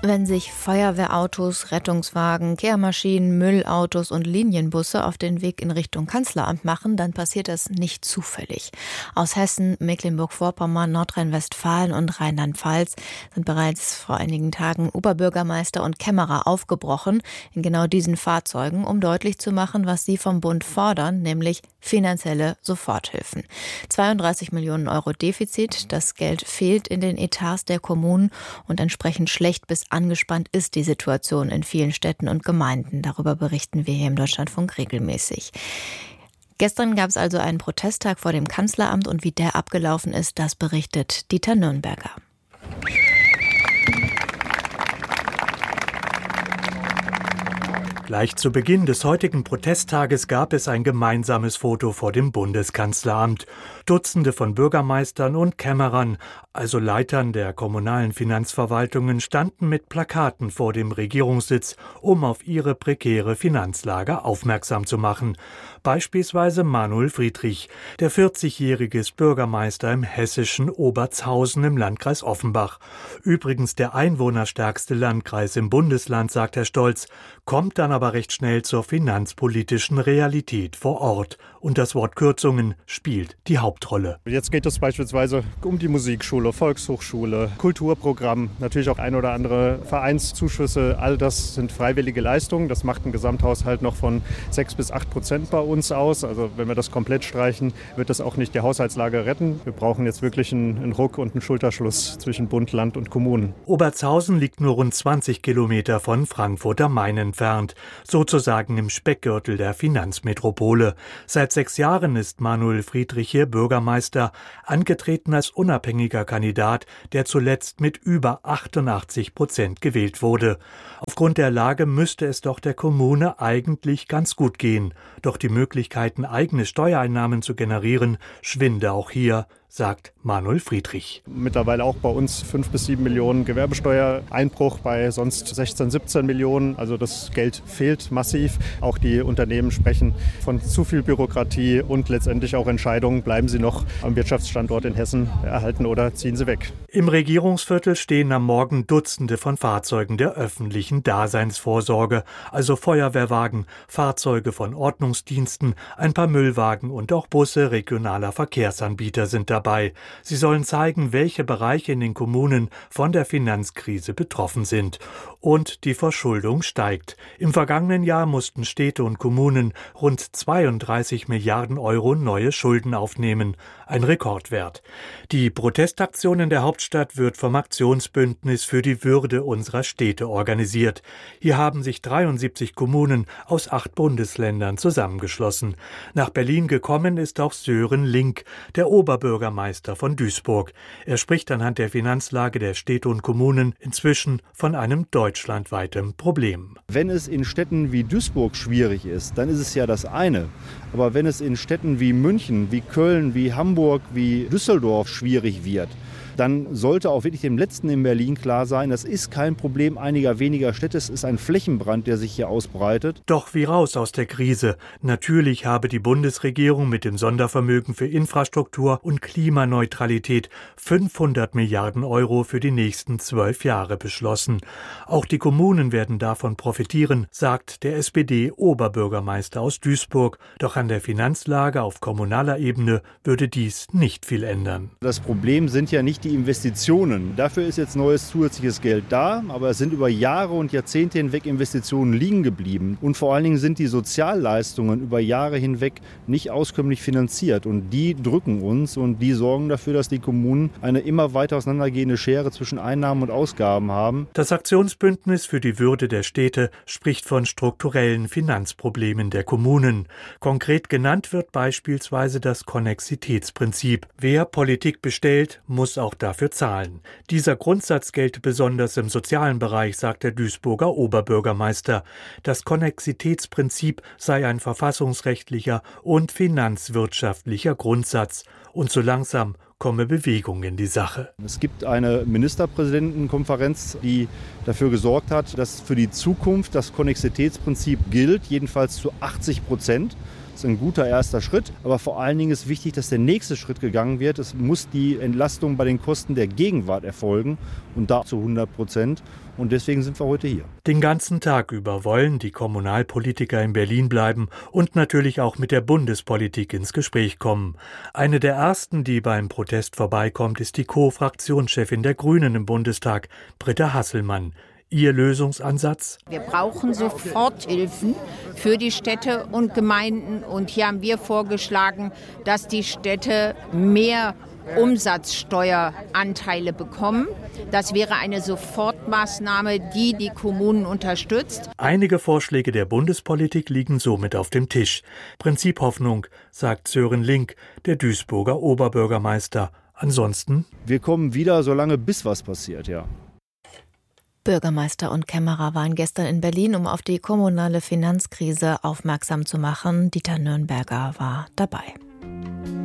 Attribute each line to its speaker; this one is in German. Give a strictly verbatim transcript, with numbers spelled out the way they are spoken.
Speaker 1: Wenn sich Feuerwehrautos, Rettungswagen, Kehrmaschinen, Müllautos und Linienbusse auf den Weg in Richtung Kanzleramt machen, dann passiert das nicht zufällig. Aus Hessen, Mecklenburg-Vorpommern, Nordrhein-Westfalen und Rheinland-Pfalz sind bereits vor einigen Tagen Oberbürgermeister und Kämmerer aufgebrochen in genau diesen Fahrzeugen, um deutlich zu machen, was sie vom Bund fordern, nämlich finanzielle Soforthilfen. zweiunddreißig Millionen Euro Defizit, das Geld fehlt in den Etats der Kommunen und entsprechend schlecht bis angespannt ist die Situation in vielen Städten und Gemeinden. Darüber berichten wir hier im Deutschlandfunk regelmäßig. Gestern gab es also einen Protesttag vor dem Kanzleramt und wie der abgelaufen ist, das berichtet Dieter Nürnberger.
Speaker 2: Gleich zu Beginn des heutigen Protesttages gab es ein gemeinsames Foto vor dem Bundeskanzleramt. Dutzende von Bürgermeistern und Kämmerern, also Leitern der kommunalen Finanzverwaltungen, standen mit Plakaten vor dem Regierungssitz, um auf ihre prekäre Finanzlage aufmerksam zu machen. Beispielsweise Manuel Friedrich, der vierzigjährige ist Bürgermeister im hessischen Obertshausen im Landkreis Offenbach. Übrigens der einwohnerstärkste Landkreis im Bundesland, sagt er stolz, kommt dann aber recht schnell zur finanzpolitischen Realität vor Ort. Und das Wort Kürzungen spielt die Hauptrolle.
Speaker 3: Jetzt geht es beispielsweise um die Musikschule, Volkshochschule, Kulturprogramm, natürlich auch ein oder andere Vereinszuschüsse. All das sind freiwillige Leistungen. Das macht einen Gesamthaushalt noch von sechs bis acht Prozent bei uns aus. Also wenn wir das komplett streichen, wird das auch nicht die Haushaltslage retten. Wir brauchen jetzt wirklich einen, einen Ruck und einen Schulterschluss zwischen Bund, Land und Kommunen.
Speaker 2: Obertshausen liegt nur rund zwanzig Kilometer von Frankfurt am Main entfernt, sozusagen im Speckgürtel der Finanzmetropole. Seit sechs Jahren ist Manuel Friedrich hier Bürgermeister, angetreten als unabhängiger Kandidat, der zuletzt mit über achtundachtzig Prozent gewählt wurde. Aufgrund der Lage müsste es doch der Kommune eigentlich ganz gut gehen. Doch die Möglichkeiten, eigene Steuereinnahmen zu generieren, schwinde auch hier, sagt Manuel Friedrich.
Speaker 3: Mittlerweile auch bei uns fünf bis sieben Millionen Gewerbesteuereinbruch, bei sonst sechzehn, siebzehn Millionen. Also das Geld fehlt massiv. Auch die Unternehmen sprechen von zu viel Bürokratie und letztendlich auch Entscheidungen, bleiben sie noch am Wirtschaftsstandort in Hessen erhalten oder ziehen sie weg.
Speaker 2: Im Regierungsviertel stehen am Morgen Dutzende von Fahrzeugen der öffentlichen Daseinsvorsorge, also Feuerwehrwagen, Fahrzeuge von Ordnungsdiensten, ein paar Müllwagen und auch Busse regionaler Verkehrsanbieter sind dabei. Sie sollen zeigen, welche Bereiche in den Kommunen von der Finanzkrise betroffen sind. Und die Verschuldung steigt. Im vergangenen Jahr mussten Städte und Kommunen rund zweiunddreißig Milliarden Euro neue Schulden aufnehmen. Ein Rekordwert. Die Protestaktion in der Hauptstadt wird vom Aktionsbündnis für die Würde unserer Städte organisiert. Hier haben sich dreiundsiebzig Kommunen aus acht Bundesländern zusammengeschlossen. Nach Berlin gekommen ist auch Sören Link, der Oberbürgermeister von Duisburg. Er spricht anhand der Finanzlage der Städte und Kommunen inzwischen von einem deutschlandweiten Problem.
Speaker 4: Wenn es in Städten wie Duisburg schwierig ist, dann ist es ja das eine. Aber wenn es in Städten wie München, wie Köln, wie Hamburg, wie Düsseldorf schwierig wird, dann sollte auch wirklich dem Letzten in Berlin klar sein, das ist kein Problem einiger weniger Städte, es ist ein Flächenbrand, der sich hier ausbreitet.
Speaker 2: Doch wie raus aus der Krise? Natürlich habe die Bundesregierung mit dem Sondervermögen für Infrastruktur und Klimaneutralität fünfhundert Milliarden Euro für die nächsten zwölf Jahre beschlossen. Auch die Kommunen werden davon profitieren, sagt der S P D-Oberbürgermeister aus Duisburg. Doch an der Finanzlage auf kommunaler Ebene würde dies nicht viel ändern.
Speaker 4: Das Problem sind ja nicht die Investitionen. Dafür ist jetzt neues zusätzliches Geld da, aber es sind über Jahre und Jahrzehnte hinweg Investitionen liegen geblieben. Und vor allen Dingen sind die Sozialleistungen über Jahre hinweg nicht auskömmlich finanziert. Und die drücken uns und die sorgen dafür, dass die Kommunen eine immer weiter auseinandergehende Schere zwischen Einnahmen und Ausgaben haben.
Speaker 2: Das Aktionsbündnis für die Würde der Städte spricht von strukturellen Finanzproblemen der Kommunen. Konkret genannt wird beispielsweise das Konnexitätsprinzip. Wer Politik bestellt, muss auch dafür zahlen. Dieser Grundsatz gelte besonders im sozialen Bereich, sagt der Duisburger Oberbürgermeister. Das Konnexitätsprinzip sei ein verfassungsrechtlicher und finanzwirtschaftlicher Grundsatz. Und so langsam komme Bewegung in die Sache.
Speaker 4: Es gibt eine Ministerpräsidentenkonferenz, die dafür gesorgt hat, dass für die Zukunft das Konnexitätsprinzip gilt, jedenfalls zu achtzig Prozent. Das ist ein guter erster Schritt. Aber vor allen Dingen ist wichtig, dass der nächste Schritt gegangen wird. Es muss die Entlastung bei den Kosten der Gegenwart erfolgen und da zu hundert Prozent. Und deswegen sind wir heute hier.
Speaker 2: Den ganzen Tag über wollen die Kommunalpolitiker in Berlin bleiben und natürlich auch mit der Bundespolitik ins Gespräch kommen. Eine der ersten, die beim Protest vorbeikommt, ist die Co-Fraktionschefin der Grünen im Bundestag, Britta Hasselmann. Ihr Lösungsansatz?
Speaker 5: Wir brauchen Soforthilfen für die Städte und Gemeinden. Und hier haben wir vorgeschlagen, dass die Städte mehr Umsatzsteueranteile bekommen. Das wäre eine Sofortmaßnahme, die die Kommunen unterstützt.
Speaker 2: Einige Vorschläge der Bundespolitik liegen somit auf dem Tisch. Prinzip Hoffnung, sagt Sören Link, der Duisburger Oberbürgermeister. Ansonsten?
Speaker 4: Wir kommen wieder, solange bis was passiert, ja.
Speaker 1: Bürgermeister und Kämmerer waren gestern in Berlin, um auf die kommunale Finanzkrise aufmerksam zu machen. Dieter Nürnberger war dabei.